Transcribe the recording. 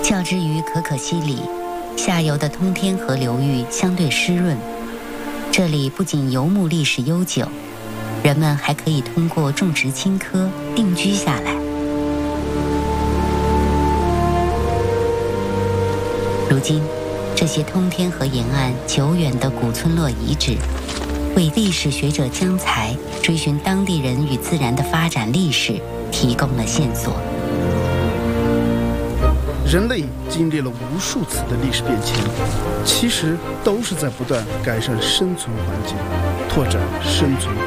较之于可可西里，下游的通天河流域相对湿润，这里不仅游牧历史悠久，人们还可以通过种植青稞定居下来。如今，这些通天河沿岸久远的古村落遗址，为历史学者江才追寻当地人与自然的发展历史提供了线索。 人类经历了无数次的历史变迁，其实都是在不断改善生存环境，拓展生存